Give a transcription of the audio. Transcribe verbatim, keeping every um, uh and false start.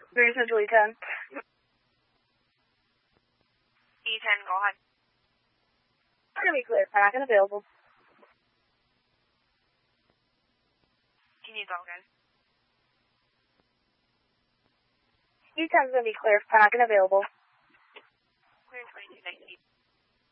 Green Central E ten. E ten, go ahead. We're going to be clear. Panac available. Can you go again? E ten's going to be clear. Panac available. Clear twenty-two nineteen.